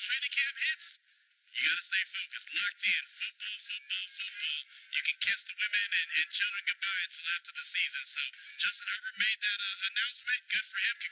training camp hits, you got to stay focused, locked in. Football, football, football. You can kiss the women and children goodbye until after the season. So Justin Herbert made that announcement. Good for him.